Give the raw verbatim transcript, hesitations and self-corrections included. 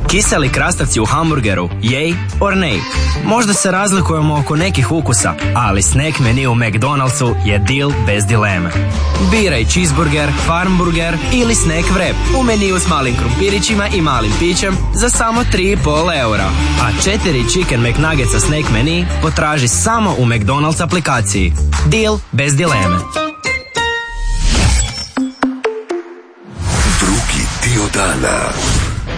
Kiseli krastavci u hamburgeru, yay or nay? Možda se razlikujemo oko nekih ukusa, ali snack menu u McDonald'su je deal bez dileme. Biraj cheeseburger, farmburger ili snack wrap u meniju s malim krumpirićima i malim pićem za samo tri i pol eura. A četiri Chicken McNuggetsa snack menu potraži samo u McDonald's aplikaciji. Deal bez dileme. Drugi dio dana.